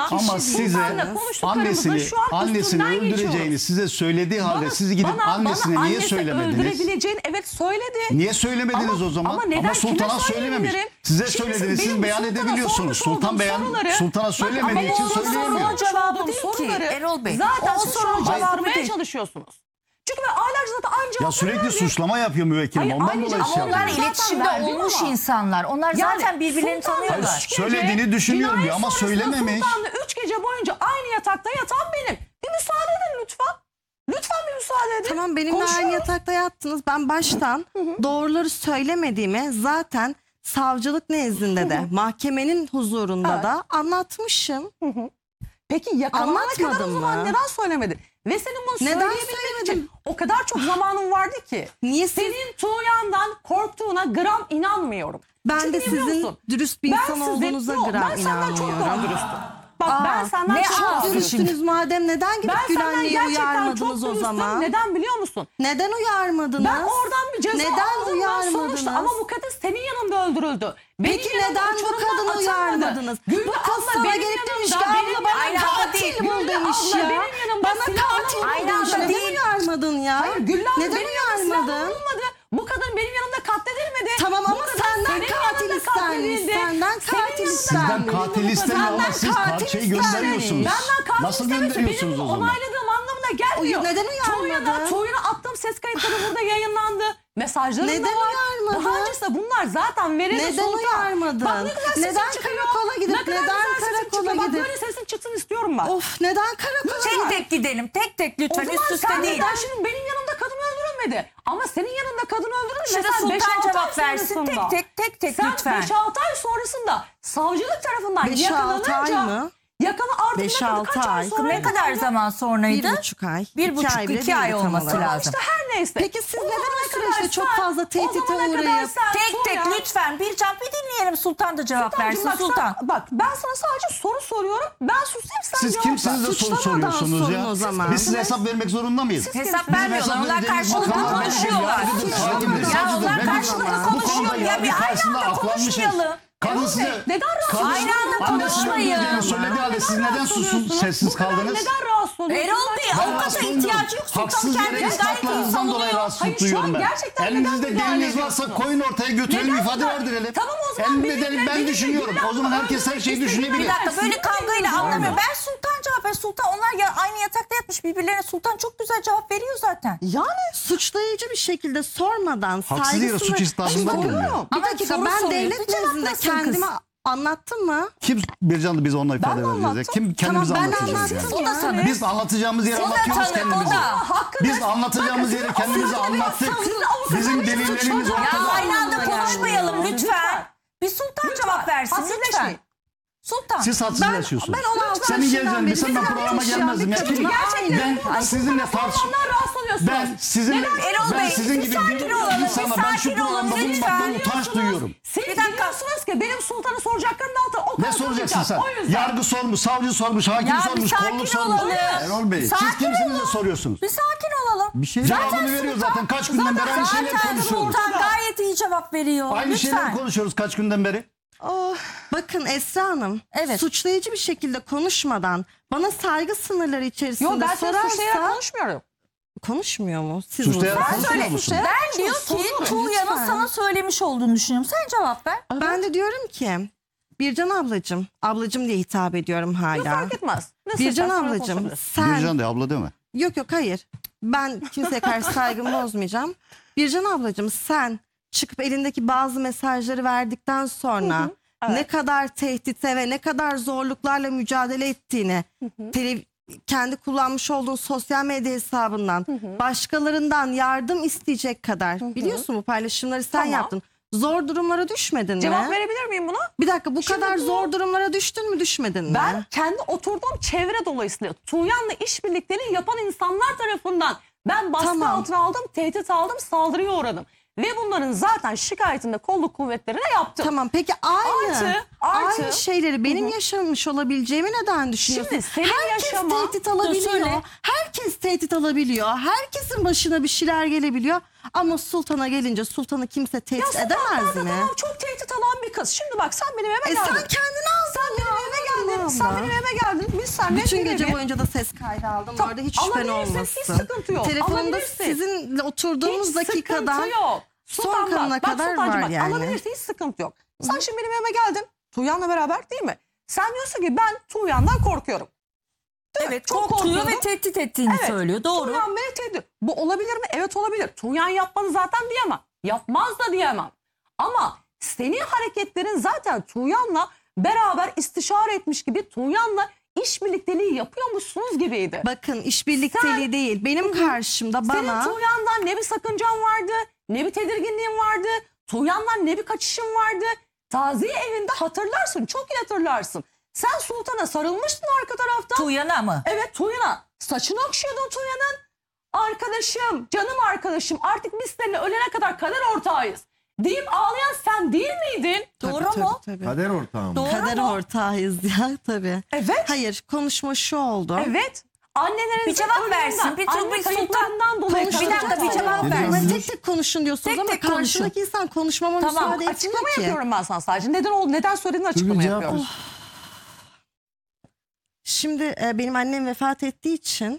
Ama size annesini öldüreceğini size söylediği halde siz gidip annesine niye söylemediniz? Öldürebileceğini evet söyledi. Niye söylemediniz o zaman? Ama Sultan'a söylememiş. Size söylediğini siz beyan edebiliyorsunuz. Sultan'a söylemediği için söyleyemiyor. Cevabı değil ki Erol Bey. Zaten siz şu an cevaplamaya çalışıyorsunuz. Çünkü ben aylarca zaten aynı cevap Ya sürekli suçlama yapıyor müvekkilim. Ondan dolayı şey Onlar yapıyor. iletişimde olmuş insanlar. Onlar zaten birbirlerini tanıyorlar. Söylediğini düşünüyorum diyor ama söylememiş. Sultan'la 3 gece boyunca aynı yatakta yatan benim. Bir müsaade edin lütfen. Lütfen bir müsaade edin. Tamam, benimle aynı yatakta yattınız. Ben baştan doğruları söylemediğimi zaten savcılık nezdinde de mahkemenin huzurunda da anlatmışım. Peki yakalanana kadar o zaman neden söylemedin? Ve senin bunu söyleyebilmek için o kadar çok zamanın vardı ki. Niye senin Tuğyan'dan korktuğuna gram inanmıyorum. Ben Çünkü de sizin dürüst bir insan olduğunuza gram inanmıyorum. Ben senden çok daha dürüstüm. Bak ben senden çok dürüstünüz madem neden gidip Gülenli'yi uyarmadınız o zaman? Neden biliyor musun? Neden uyarmadınız? Ben oradan bir ceza aldım sonuçta ama bu kadın senin yanında öldürüldü. Peki neden bu kadını uyarmadınız? Bu kız sana gelip demiş ki abla bana katil bul demiş ya. Bana katil bul demiş. Neden uyarmadın ya? Hayır Güllü abla neden uyarmadın? Bu kadın benim yanımda katledilmedi. Tamam ama senden katil istenmiş. Senden katil istenmiş. Sizden katil istemiyor ama siz şey gönderiyorsunuz. Benden katil Nasıl gönderiyorsunuz o benim zaman? onayladığım anlamına gelmiyor. Neden uyarmadın? Tuğyan'a attığım ses kayıtları burada yayınlandı. Mesajlarım neden da var. Uyarmadın? Daha öncesi bunlar zaten verildi. Neden uyarmadın? Bak ne güzel sesin neden çıkıyor. karakola gidip neden karakola Bak gidip? böyle sesin çıksın istiyorum ben. Of neden karakola? Tek tek gidelim. Tek tek lütfen. Üst üste sen değil. neden şimdi benim yanımda kadın öldürülmedi? Ama senin yanında kadın öldürülmedi. Şimdi Sultan cevap versin. Tek tek lütfen. Sen 5-6 ay sonrasında savcılık tarafından 5-6 ay mı? ardından kaç ay sonra? Ne kadar zaman sonraydı? 1,5 ay. 1,5-2 ay olması lazım. İşte her neyse. Peki siz neden o süreçte çok fazla tehdite uğrayıp? Tek lütfen. Bir dinleyelim. Sultan da cevap versin. Sultan. Bak ben sana sadece soru soruyorum. Ben susayım sen Siz cevap kimsiniz de soru soruyorsunuz ya? o zaman. Biz size hesap vermek zorunda mıyız? Hesap vermiyorlar. Onlar karşılıklı konuşuyorlar. Ya onlar karşılıklı konuşuyor. Ya bir aynı anda konuşmayalım. Kadın size Aynı anda konuşmayın. Söylediği halde siz neden sessiz kaldınız? Neden rahatsız oluyorsunuz? Erol Bey avukata ihtiyacı yok. Sultan Haksız kendini yere gayet iyi ispatlarınızdan dolayı savunuyor. rahatsızlık duyuyorum ben. Elinizde deliliniz varsa koyun ortaya götürelim ifade verdirelim. Tamam o zaman. Elimde delil ben düşünüyorum. O zaman herkes her şeyi düşünebilir. Bir dakika böyle kavgayla anlamıyorum. Ben Sultan cevap ver. Sultan onlar ya aynı yatakta yatmış birbirlerine. Sultan çok güzel cevap veriyor zaten. Yani suçlayıcı bir şekilde sormadan Haksız yere suç istasında bulunuyor. Bir dakika ben devlet nezdinde kendimi anlattım mı? Kim Bircan'la biz onunla ifade vereceğiz? Kim kendimizi anlatacağız yani? O da tanır. Biz anlatacağımız yeri anlatıyoruz kendimizi. Biz anlatacağımız yeri kendimize anlattık. Bizim delillerimiz Ya ortada. aynı anda konuşmayalım lütfen. Bir Sultan cevap versin lütfen. Sultan. Siz haksız yaşıyorsunuz. Ben 16 Senin yaşından geleceğin beri ben programa gelmezdim. Ben sizinle ben sizin gibi bir insana ben şu programda bulunmaktan utanç duyuyorum. Bir dakika. Diyorsunuz ki benim Sultan'a soracaklarının altına o kadar Ne soracaksın sen? yüzden. Yargı sormuş, savcı sormuş, hakim sormuş, kolluk sormuş. Erol Bey siz kimsiniz de soruyorsunuz? Bir sakin olalım. Bir şey cevabını veriyor zaten. Kaç günden beri aynı şeyleri konuşuyoruz. Sultan gayet iyi cevap veriyor. Aynı şeyleri konuşuyoruz kaç günden beri. Bakın Esra Hanım, suçlayıcı bir şekilde konuşmadan bana saygı sınırları içerisinde sorarsa... Yok ben suçlayarak konuşmuyorum. Konuşmuyor mu? Siz Suçlayarak konuşmuyor musun? Ben diyor ki Tuğyan'ın sana söylemiş olduğunu düşünüyorum. Sen cevap ver. Ben de diyorum ki Bircan ablacım diye hitap ediyorum hala. Yok fark etmez. Bircan ablacım sen... Bircan de abla değil mi? Yok hayır. Ben kimseye karşı saygımı bozmayacağım. Bircan ablacığım sen çıkıp elindeki bazı mesajları verdikten sonra ne kadar tehdite ve ne kadar zorluklarla mücadele ettiğini kendi kullanmış olduğun sosyal medya hesabından başkalarından yardım isteyecek kadar biliyorsun bu paylaşımları sen yaptın. Zor durumlara düşmedin mi? Cevap verebilir miyim buna? Bir dakika kadar zor durumlara düştün mü düşmedin mi? Ben kendi oturduğum çevre dolayısıyla Tuğyan'la işbirliklerini yapan insanlar tarafından ben baskı altına aldım, tehdit aldım, saldırıya uğradım. Ve bunların zaten şikayetinde kolluk kuvvetlerine yaptım. Tamam peki aynı şeyleri benim yaşamış olabileceğimi neden düşünüyorsun? Şimdi senin tehdit alabiliyor. Herkes tehdit alabiliyor. Herkesin başına bir şeyler gelebiliyor. Ama Sultan'a gelince Sultan'ı kimse tehdit edemez mi? Çok tehdit alan bir kız. Şimdi bak sen benim eve geldin. Sen kendini aldın. Sen benim eve geldin. abla. Sen benim evime geldin. Biz seninle Bütün birebir- gece boyunca da ses kaydı aldım. Tamam, Orada hiç şüphen alabilirsin, olmasın. hiç sıkıntı yok. Telefonumda Alabilirsin. sizinle oturduğumuz Hiç dakikadan sıkıntı yok. son Sultan kanına bak, kadar Sultancığım var yani. Alabilirsin, hiç sıkıntı yok. Sen şimdi benim evime geldin. Tuğyan'la beraber değil mi? Sen diyorsun ki ben Tuğyan'dan korkuyorum. Değil mi? Evet, Çok korkutuyor korkuyorum. ve tehdit ettiğini Evet, söylüyor. Doğru. Tuğyan beni tehdit. Bu olabilir mi? Evet olabilir. Tuğyan yapmadı zaten diyemem. Yapmaz da diyemem. Ama senin hareketlerin zaten Tuğyan'la beraber istişare etmiş gibi Tuğyan'la iş birlikteliği yapıyormuşsunuz gibiydi. Bakın işbirlikteliği değil. Benim karşımda Senin bana Tuğyan'dan ne bir sakıncan vardı, ne bir tedirginliğin vardı, Tuğyan'dan ne bir kaçışın vardı. Taziye evinde hatırlarsın, çok iyi hatırlarsın. Sen Sultan'a sarılmıştın arka taraftan. Tuğyan'a mı? Evet, Tuğyan'a. Saçını okşuyordun Tuğyan'ın. Arkadaşım, canım arkadaşım, artık biz seninle ölene kadar kader ortağıyız deyip ağlayan sen değil miydin? Doğru mu? Tabii. Kader ortağım. Doğru Kader mu? ortağıyız ya tabii. Evet. Hayır konuşma şu oldu. Evet. Annelerinizin Bir cevap ölümünden, versin. Bir anne Sultan- kayıplarından dolayı. Konuşun. Bir dakika, bir cevap Ne versin. diyorsunuz? Tek tek konuşun diyorsunuz Tek ama tek konuşun. karşındaki insan konuşmama Tamam, müsaade etmiyor Açıklama ki. yapıyorum ben sana sadece. Neden oldu, neden söylediğini açıklama cevap yapıyorum. Şimdi benim annem vefat ettiği için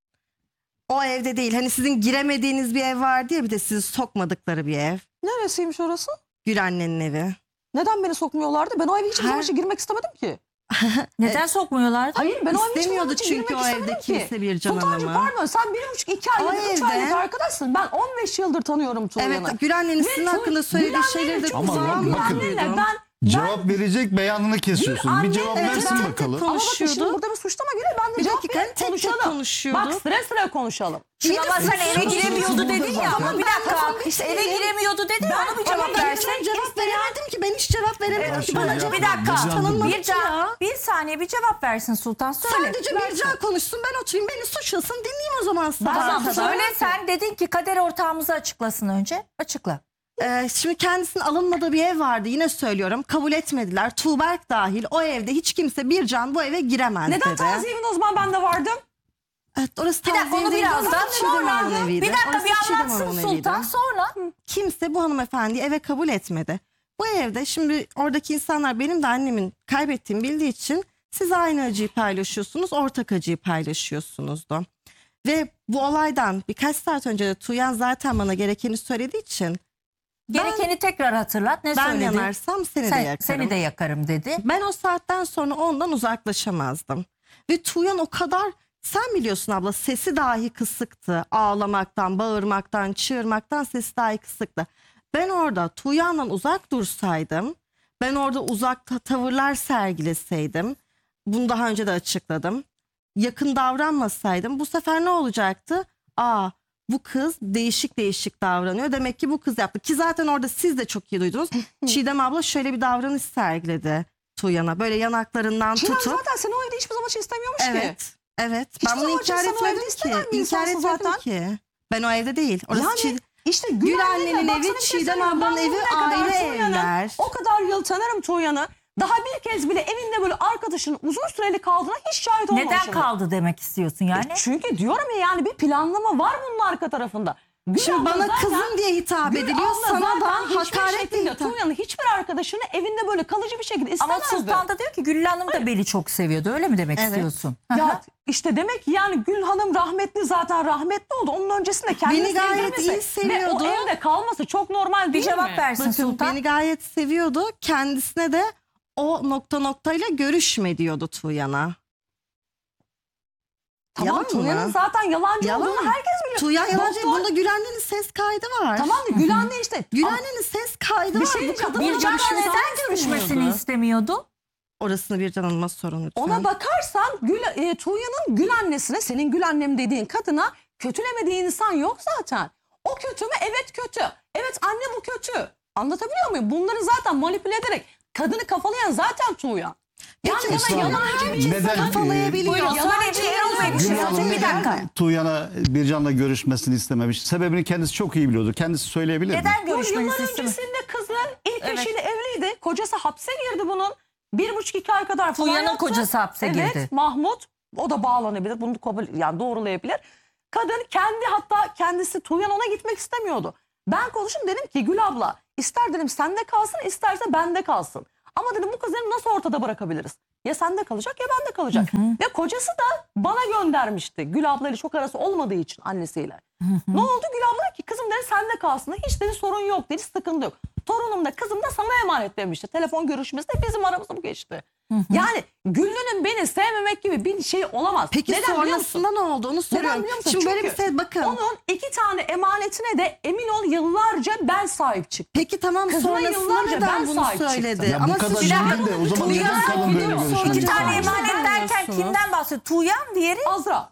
o evde değil. Hani sizin giremediğiniz bir ev vardı ya bir de sizi sokmadıkları bir ev. Neresiymiş orası? Gül annenin evi. Neden beni sokmuyorlardı? Ben o eve hiçbir zaman girmek istemedim ki. Neden sokmuyorlardı? Hayır, ben o eve hiçbir İstemiyordu zaman için çünkü girmek o istemedim evde ki. kimse Bircan Sultancığım Hanım'ı. pardon, sen 1,5-2 aylık, O 3 evde- aylık arkadaşsın. Ben 15 yıldır tanıyorum Tuğyan'ı. Evet Gül annenin sizin hakkında söylediği şeyleri de Ama kulağım bakın, duydum. Cevap verecek beyanını kesiyorsun. Anne, Bir cevap evet, versin ben- bakalım. Ama bakın şimdi konuşuyordu. burada bir suçlama geliyor. Ben de Bir cevap dakika, verip tek tek konuşalım. konuşuyordu. Bak sıra konuşalım. Şimdi ama sen eve giremiyordu dedin ya. Ama bir dakika. işte Eve giremiyordu dedin ya. Ona bir cevap Ben versin. cevap veremedim ki. Ben hiç cevap veremedim ki. Bana cevap Bir dakika. tanınmadı Bir, ki ya. bir saniye bir cevap versin Sultan. Söyle. Sadece Bircan konuşsun ben oturayım beni suçlasın dinleyeyim o zaman sabaha Tamam kadar. söyle, sen dedin ki kader ortağımızı açıklasın önce. Açıkla. Şimdi kendisinin alınmadığı bir ev vardı yine söylüyorum kabul etmediler. Tuğberk dahil o evde hiç kimse Bircan bu eve giremez Neden dedi. taziye evinde o zaman ben de vardım? Evet, orası Bir dakika onu taziye değil, birazdan orası Çiğdem sonra. Hanım'ın eviydi. Bir dakika Orası bir Çiğdem anlatsın Hanım'ın Sultan eviydi. sonra. Kimse bu hanımefendiyi eve kabul etmedi. Bu evde şimdi oradaki insanlar benim de annemin kaybettiğimi bildiği için siz aynı acıyı paylaşıyorsunuz, ortak acıyı paylaşıyorsunuzdu. Ve bu olaydan birkaç saat önce de Tuğyan zaten bana gerekeni söylediği için Gerekeni tekrar hatırlat. Ne ben söyledi? yanarsam seni de yakarım. Seni de yakarım dedi. Ben o saatten sonra ondan uzaklaşamazdım. Ve Tuğyan o kadar sen biliyorsun abla sesi dahi kısıktı. Ağlamaktan, bağırmaktan, çığırmaktan sesi dahi kısıktı. Ben orada Tuğyan'dan uzak dursaydım, ben orada uzak tavırlar sergileseydim, bunu daha önce de açıkladım. Yakın davranmasaydım bu sefer ne olacaktı? Bu kız değişik değişik davranıyor. Demek ki bu kız yaptı. Ki zaten orada siz de çok iyi duydunuz. Çiğdem abla şöyle bir davranış sergiledi Tuğyan'a. Böyle yanaklarından Çiğdem tutup. zaten seni o evde hiçbir zaman için istemiyormuş ki. Evet. Evet. Hiçbir Ben bunu zaman inkar için sana o evde etmedim istemem ki. bir İnkar insansın etmedim zaten. ki. Ben o evde değil. Orası Yani işte Gül annenin bak evi, sana bir şey Çiğdem söyleyeyim. ablanın Ben evi bugüne kadar ayrı Tuğyan'ın evler. O kadar yıl tanırım Tuğyan'ı. Daha bir kez bile evinde böyle arkadaşının uzun süreli kaldığına hiç şahit olmamışım. Neden kaldı demek istiyorsun yani? Çünkü diyorum ya yani bir planlama var bunun arka tarafında. Gül Şimdi abla bana zaten- kızım diye hitap Gül ediliyor. abla Sana zaten da hiçbir hakaretle şekilde hitap. Tuğyan'ın hiçbir arkadaşını evinde böyle kalıcı bir şekilde Ama istemezdi. Sultan da diyor ki Güllü Hanım da beni çok seviyordu. Öyle mi demek Evet. istiyorsun? Ya işte demek ki yani Gül Hanım rahmetli zaten rahmetli oldu. Onun öncesinde kendini Beni gayet sevdirmesi iyi seviyordu. Ve o evde kalması çok normal Bir değil cevap mi? versin Bakın Sultan. beni gayet seviyordu. Kendisine de o noktayla görüşme diyordu Tuğyan'a. Tamam Yalan Tuğyan'ın mı? zaten yalancı Yalan olduğunu mı? herkes biliyor. Tuğyan yalancı. Doktor- Bunda Gül annenin ses kaydı var. Tamam da Gül anne işte. Gül Ama annenin ses kaydı Bir var. şey Bu diyeceğim. kadının Bir Bircan görüşmesi neden görüşmesini istemiyordu. istemiyordu? Orasını Bircan Hanım'a sorun lütfen. ona bakarsan Tuğyan'ın Gül annesine, senin Gül annem dediğin kadına kötülemediği insan yok zaten. O kötü mü? Evet kötü. Evet anne bu kötü. Anlatabiliyor muyum? Bunları zaten manipüle ederek kadını kafalayan zaten Tuğyan. Yani Peki, bana Esra Hanım, yalancı bir neden- insan kafalayabiliyor. Buyurun Yalancı söyle Erol Bey bir şey Gül söyleyecek. Hanım Bir dakika. neden Tuğyan'a Bircan'la görüşmesini istememiş? Sebebini kendisi çok iyi biliyordu. Kendisi söyleyebilir mi? Neden Dur, görüşmenizi yıllar istemiyor? öncesinde kızı ilk Evet. eşiyle evliydi. Kocası hapse girdi bunun. 1,5-2 ay kadar falan Tuğyan'ın yattı. kocası hapse girdi. Evet Mahmut. O da bağlanabilir. Bunu yani doğrulayabilir. Kadın hatta kendisi Tuğyan ona gitmek istemiyordu. Ben konuştum dedim ki Gül abla ister dedim sende kalsın isterse bende kalsın. Ama dedim bu kızları nasıl ortada bırakabiliriz? Ya sende kalacak ya bende kalacak. Ve kocası da bana göndermişti. Gül ablayla çok arası olmadığı için annesiyle. Ne oldu? Gül abla dedi ki kızım dedi sende kalsın. Hiç dedi sorun yok dedi, sıkıntı yok. Torunum da kızım da sana emanet demişti. Telefon görüşmesi de bizim aramızda bu geçti. Yani Güllü'nün beni sevmemek gibi bir şey olamaz. Peki Neden biliyor musun? sonrasında ne oldu onu soruyorum. biliyor musun? Şimdi böyle Çünkü bir şey bakın. Onun 2 tane emanetine de emin ol yıllarca ben sahip çıktım. Peki tamam Kızına sonrasında yıllarca ben neden bunu sahip söyledi? çıktım. Ya bu Ama kadar siz ciddi de o zaman neden kadın böyle görüşmüyor? 2 tane Yani emanet derken biliyorsunuz. kimden bahsediyor? Tuğyan diğeri. Azra.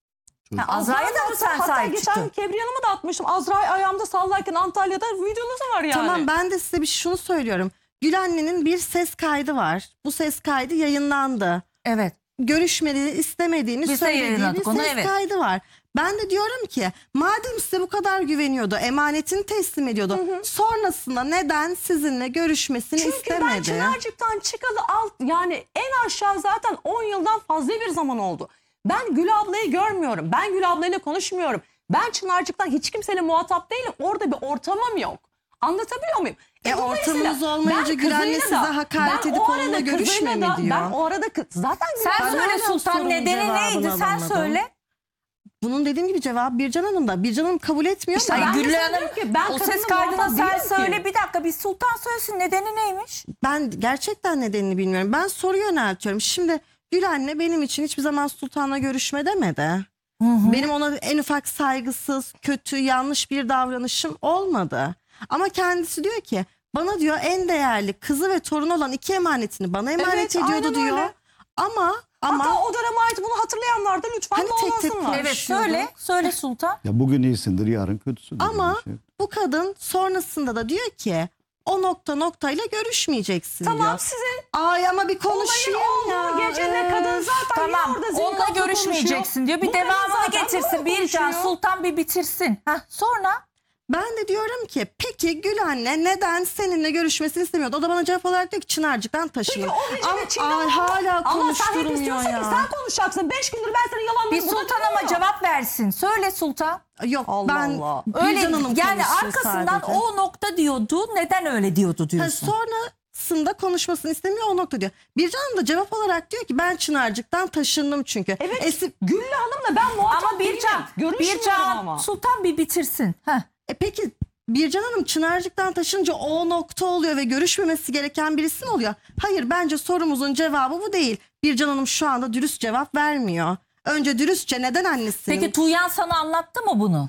Azra'ya da mı sen Hatta sahip geçen çıktın? Kebriyan'ımı da atmıştım. Azra'yı ayağımda sallarken Antalya'da videosu var yani. Tamam ben de size şunu söylüyorum. Gül annenin bir ses kaydı var. Bu ses kaydı yayınlandı. Evet. Görüşmediğini, istemediğini Biz de söylediği bir yayınladık onu, ses evet. kaydı var. Ben de diyorum ki madem size bu kadar güveniyordu, emanetini teslim ediyordu. Sonrasında neden sizinle görüşmesini Çünkü ben istemedi? Çınarcık'tan çıkalı yani en aşağı zaten 10 yıldan fazla bir zaman oldu. Ben Gül ablayı görmüyorum. Ben Gül ablayla konuşmuyorum. Ben Çınarcık'tan hiç kimseyle muhatap değilim. Orada bir ortamım yok. Anlatabiliyor muyum? Ortamınız Dolayısıyla olmayınca ben Gül anne kızıyla size da- hakaret ben edip o onunla arada görüşme kızıyla mi da- diyor? Ben o arada zaten Gül Sen abla- söyle hala Sultan sorunun nedeni cevabını neydi sen alamadım. söyle. Bunun dediğim gibi cevap Bircan Hanım da. Bircan Hanım kabul etmiyor İşte mu? ben de Güllü sana Hanım diyorum ki ben o ses kadının kaydını muhatap sen değilim ki. söyle bir dakika bir Sultan söylesin nedeni neymiş? Ben gerçekten nedenini bilmiyorum. Ben soru yöneltiyorum. Şimdi Gül anne benim için hiçbir zaman Sultan'la görüşme demedi. Benim ona en ufak saygısız, kötü, yanlış bir davranışım olmadı. Ama kendisi diyor ki bana diyor en değerli kızı ve torunu olan 2 emanetini bana emanet Evet, ediyordu aynen diyor. öyle. Ama Hatta o döneme ait bunu hatırlayanlar da lütfen Hani tek tek bağlansınlar. konuş- Evet Konuşuyordu. söyle Sultan. Ya bugün iyisindir yarın kötüsüdür. ama Yani şey. bu kadın sonrasında da diyor ki o noktayla görüşmeyeceksin Tamam diyor. sizin Ay ama bir olayın konuşayım olduğu ya. gecede kadın zaten Tamam orada zil onunla kaplı görüşmeyeceksin konuşuyor. diyor. Bir Bu kadın devamını zaten getirsin. bunu Bircan konuşuyor. Sultan bir bitirsin. Heh, sonra Ben de diyorum ki peki Gül anne neden seninle görüşmesini istemiyordu? O da bana cevap olarak diyor ki Çınarcık'tan taşınıyor. Peki o gecede Çiğdem Ay abla- hala Ama sen hep konuşturmuyor istiyorsun ki ya. sen konuşacaksın. 5 gündür ben senin bir yalanlarını burada Sultan ama dinliyorum. cevap versin. Söyle Sultan. Yok Allah ben Allah. Öyle Bircan Hanım yani konuşsun arkasından sadece. o nokta diyordu. Neden öyle diyordu Ha, diyorsun. sonrasında konuşmasını istemiyor o nokta diyor. Bircan Hanım da cevap olarak diyor ki ben Çınarcık'tan taşındım çünkü. Evet Güllü Hanım'la ben muhatap Ama Bircan, değilim. Görüşmüyorum ama. Sultan bir bitirsin. Heh. Peki Bircan Hanım Çınarcık'tan taşınca o nokta oluyor ve görüşmemesi gereken birisi mi oluyor? Hayır bence sorumuzun cevabı bu değil. Bircan Hanım şu anda dürüst cevap vermiyor. Önce dürüstçe neden annesinin... Peki Tuğyan sana anlattı mı bunu?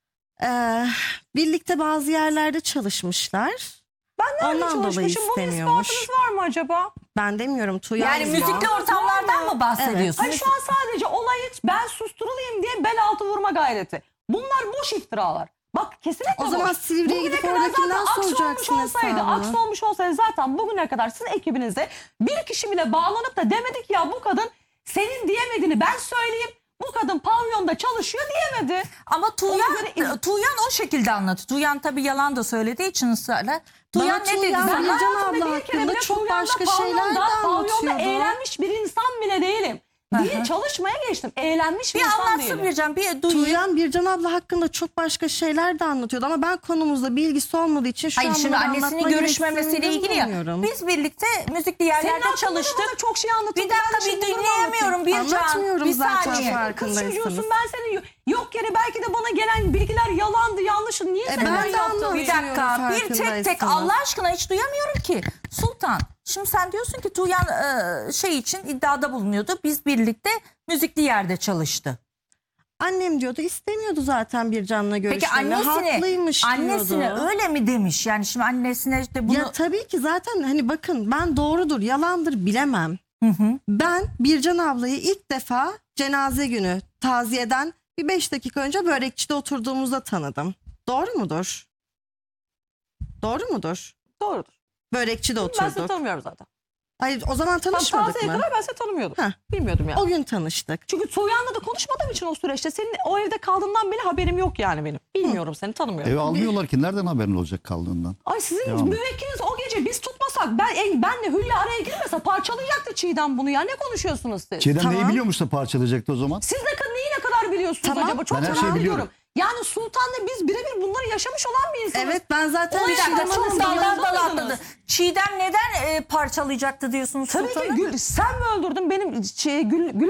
Birlikte bazı yerlerde çalışmışlar. Ben nerede Ondan dolayı çalışmışım? Bunun istemiyormuş. ispatınız var mı acaba? Ben demiyorum Tuğyan. Yani ya. müzikli ortamlardan mı bahsediyorsun? Hayır şu an sadece olayı ben susturulayım diye bel altı vurma gayreti. Bunlar boş iftiralar. Bak kesinlikle O zaman boş. Silivri'ye Bugüne gidip kadar oradakinden zaten aks soracaksın olmuş olsaydı, hesabını. aks olmuş olsaydı zaten bugüne kadar sizin ekibinizde bir kişi bile bağlanıp da demedik ya bu kadın senin diyemediğini ben söyleyeyim. Bu kadın pavyonda çalışıyor diyemedi. Ama Ona göre- Tuğyan o şekilde anlattı. Tuğyan tabii yalan da söylediği için ısrarla. Tuğyan ne dedi Tuğyan sana? Bircan hayatımda abla bir kere hakkında bile çok pavyonda, başka şeyler de Pavyonda anlatıyordu. eğlenmiş bir insan bile değilim. Değil çalışmaya geçtim. Eğlenmiş bir, Bir insan anlatsın değilim. Bircan bir duyayım. Tuğyan Bircan abla hakkında çok başka şeyler de anlatıyordu ama ben konumuzda bilgisi olmadığı için şu Hayır an şimdi bunları annesinin anlatma görüşmemesiyle gereksinimde ilgili ya. bulunmuyorum. Biz birlikte müzikli Senin yerlerde hakkında çalıştık. bana çok şey anlatıldı. Bir dakika Ben de bir şimdi bunu dinleyemiyorum Bircan. Anlatmıyorum Bir zaten saniye. farkındaysanız. Kız çocuğusun ben senin yok yere belki de bana gelen bilgiler yalandı yanlıştı. Niye sen ben böyle de yaptın? anlamadım. Bir dakika bir tek tek Farkındaysanız. Allah aşkına hiç duyamıyorum ki. Sultan şimdi sen diyorsun ki Tuğyan şey için iddiada bulunuyordu. Biz birlikte müzikli yerde çalıştı. Annem diyordu istemiyordu zaten Bircan'la Peki görüşmemi. Haklıymış annesine diyordu. öyle mi demiş? Yani şimdi annesine işte bunu... Ya tabii ki zaten hani bakın ben doğrudur yalandır bilemem. Ben Bircan ablayı ilk defa cenaze günü taziyeden bir 5 dakika önce börekçide oturduğumuzda tanıdım. Doğru mudur? Doğru mudur? Doğrudur. Börekçide Ben seni oturduk. tanımıyorum zaten. Hayır o zaman Tam tanışmadık tazeye mı? kadar ben seni tanımıyordum. Heh. Bilmiyordum yani. O gün tanıştık. Çünkü Tuğyan'la da konuşmadığım için o süreçte senin o evde kaldığından beri haberim yok yani benim. Bilmiyorum seni tanımıyorum. Eve almıyorlar ki nereden haberin olacak kaldığından? Ay sizin Devam et. müvekkiliniz o gece biz tutmasak benle Hülya araya girmese parçalayacaktı Çiğdem bunu ya. Ne konuşuyorsunuz siz? Çiğdem Tamam. neyi biliyormuş da parçalayacaktı o zaman? Siz neyi ne kadar biliyorsunuz Tamam. acaba? Çok Ben her şeyi merak biliyorum. ediyorum. Yani Sultan'la biz birebir bunları yaşamış olan bir insanız. Evet, ben zaten Olay Bir dakika yaşamanız çok yanında daldan dala mıydınız? atladı. Çiğdem neden parçalayacaktı diyorsunuz Tabii Sultan'ı? ki sen mi öldürdün benim Gül